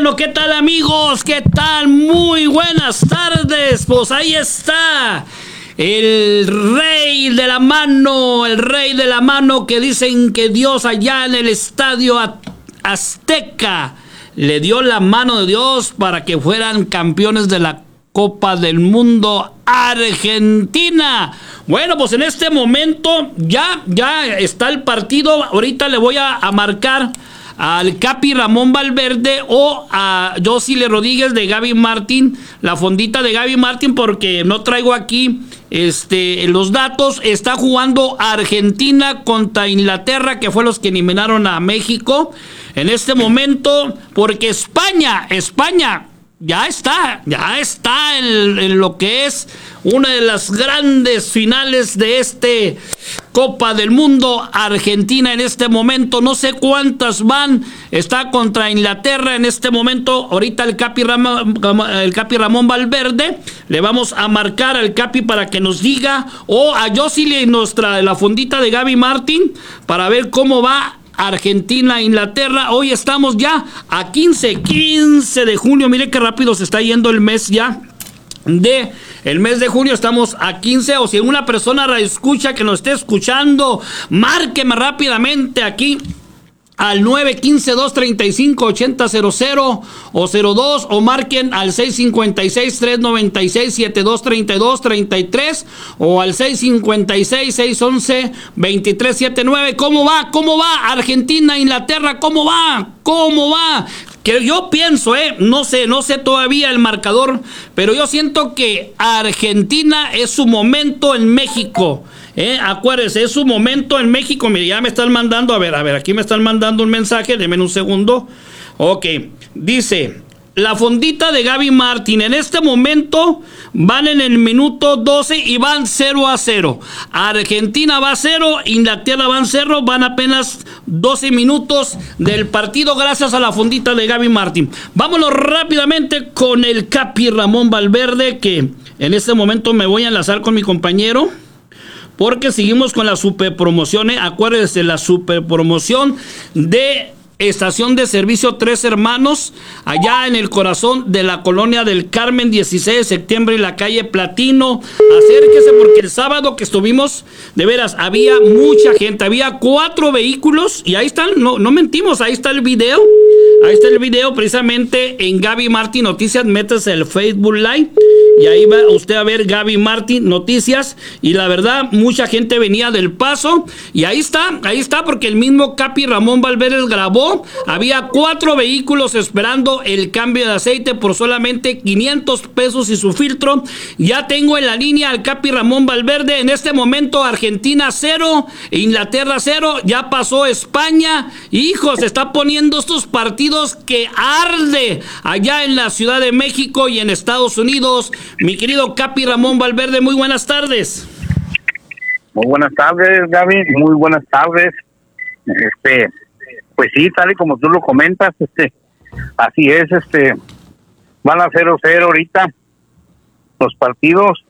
Bueno, ¿qué tal, amigos? ¿Qué tal? Muy buenas tardes. Pues ahí está el rey de la mano que dicen que Dios allá en el estadio Azteca le dio la mano de Dios para que fueran campeones de la Copa del Mundo, Argentina. Bueno, pues en este momento ya está el partido. Ahorita le voy a marcar al Capi Ramón Valverde o a Josile Rodríguez de Gaby Martín, la fondita de Gaby Martín, porque no traigo aquí los datos. Está jugando Argentina contra Inglaterra, que fue los que eliminaron a México en este momento, porque España ya está en lo que es una de las grandes finales de Copa del Mundo. Argentina en este momento, no sé cuántas van, está contra Inglaterra en este momento. Ahorita el Capi Ramón Valverde, le vamos a marcar al Capi para que nos diga, o a Josile, la fondita de Gaby Martín, para ver cómo va Argentina, Inglaterra. Hoy estamos ya a 15 de junio. Mire qué rápido se está yendo el mes ya. El mes de junio estamos a 15. O si una persona escucha que nos esté escuchando, márqueme rápidamente aquí al 915-235-8000 o 02, o marquen al 656-396-7232-33 o al 656-611-2379. ¿Cómo va? Argentina, Inglaterra, ¿cómo va? Que yo pienso, no sé todavía el marcador, pero yo siento que Argentina es su momento en México. Acuérdense, es su momento en México. Mire, ya me están mandando, a ver, aquí me están mandando un mensaje, denme un segundo. Ok, dice, la fondita de Gaby Martín, en este momento van en el minuto 12 y van 0-0. Argentina va 0, Inglaterra van 0, van apenas 12 minutos del partido gracias a la fondita de Gaby Martín. Vámonos rápidamente con el Capi Ramón Valverde, que en este momento me voy a enlazar con mi compañero, porque seguimos con la super promoción. Acuérdense, la super promoción de estación de servicio Tres Hermanos, allá en el corazón de la colonia del Carmen, 16 de septiembre, en la calle Platino. Acérquese, porque el sábado que estuvimos, de veras, había mucha gente, había 4 vehículos, y ahí están, no mentimos, ahí está el video precisamente en Gaby Martín Noticias. Métese el Facebook Live y ahí va usted a ver Gaby Martín Noticias, y la verdad, mucha gente venía del Paso, y ahí está, porque el mismo Capi Ramón Valverde grabó. Había 4 vehículos esperando el cambio de aceite por solamente 500 pesos y su filtro. Ya tengo en la línea al Capi Ramón Valverde. En este momento Argentina 0, Inglaterra 0, ya pasó España. Hijo, se está poniendo estos partidos que arde allá en la Ciudad de México y en Estados Unidos. Mi querido Capi Ramón Valverde, muy buenas tardes. Muy buenas tardes, Gaby, muy buenas tardes. Pues sí, tal y como tú lo comentas, así es, van a 0-0 ahorita los partidos,